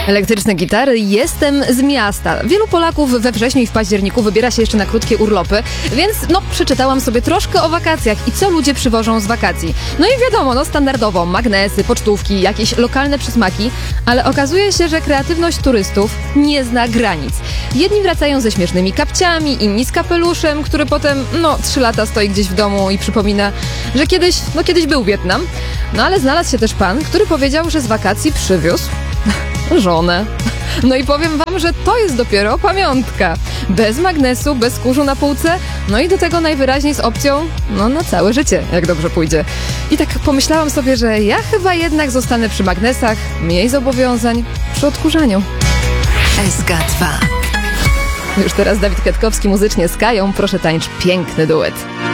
Elektryczne gitary, jestem z miasta. Wielu Polaków we wrześniu i w październiku wybiera się jeszcze na krótkie urlopy, więc przeczytałam sobie troszkę o wakacjach i co ludzie przywożą z wakacji. No i wiadomo, standardowo magnesy, pocztówki, jakieś lokalne przysmaki, ale okazuje się, że kreatywność turystów nie zna granic. Jedni wracają ze śmiesznymi kapciami, inni z kapeluszem, który potem 3 lata stoi gdzieś w domu i przypomina, że kiedyś był Wietnam. No ale znalazł się też pan, który powiedział, że z wakacji przywiózł żonę. No i powiem wam, że to jest dopiero pamiątka. Bez magnesu, bez kurzu na półce, no i do tego najwyraźniej z opcją, na całe życie, jak dobrze pójdzie. I tak pomyślałam sobie, że ja chyba jednak zostanę przy magnesach, mniej zobowiązań, przy odkurzaniu. SK2. Już teraz Dawid Kwiatkowski muzycznie z Kają, proszę tańcz piękny duet.